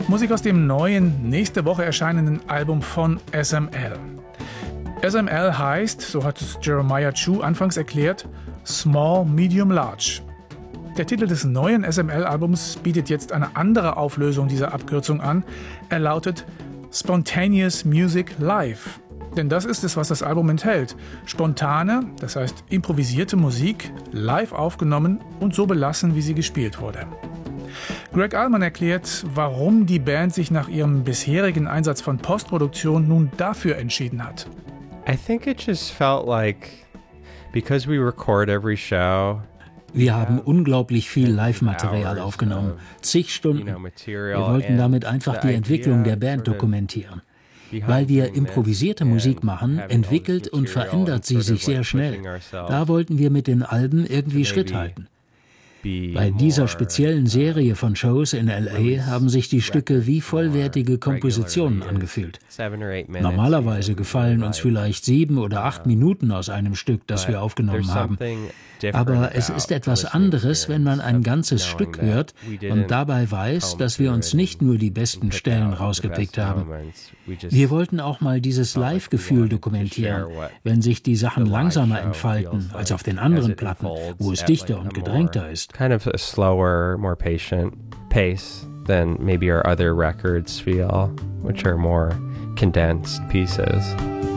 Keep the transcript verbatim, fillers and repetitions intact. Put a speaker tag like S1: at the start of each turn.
S1: Musik aus dem neuen, nächste Woche erscheinenden Album von S M L. S M L heißt, so hat es Jeremiah Chu anfangs erklärt, Small, Medium, Large. Der Titel des neuen S M L-Albums bietet jetzt eine andere Auflösung dieser Abkürzung an. Er lautet Spontaneous Music Live. Denn das ist es, was das Album enthält. Spontane, das heißt improvisierte Musik, live aufgenommen und so belassen, wie sie gespielt wurde. Greg Allman erklärt, warum die Band sich nach ihrem bisherigen Einsatz von Postproduktion nun dafür entschieden hat.
S2: I think it just felt like, because we record every show,
S3: wir haben unglaublich viel Live-Material aufgenommen, zig Stunden. Wir wollten damit einfach die Entwicklung der Band dokumentieren. Weil wir improvisierte Musik machen, entwickelt und verändert sie sich sehr schnell. Da wollten wir mit den Alben irgendwie Schritt halten. Bei dieser speziellen Serie von Shows in L A haben sich die Stücke wie vollwertige Kompositionen angefühlt. Normalerweise gefallen uns vielleicht sieben oder acht Minuten aus einem Stück, das wir aufgenommen haben. Aber es ist etwas anderes, wenn man ein ganzes Stück hört und dabei weiß, dass wir uns nicht nur die besten Stellen rausgepickt haben. Wir wollten auch mal dieses Live-Gefühl dokumentieren, wenn sich die Sachen langsamer entfalten als auf den anderen Platten, wo es dichter und gedrängter ist.
S2: Kind of a slower, more patient pace than maybe our other records feel, which are more condensed pieces.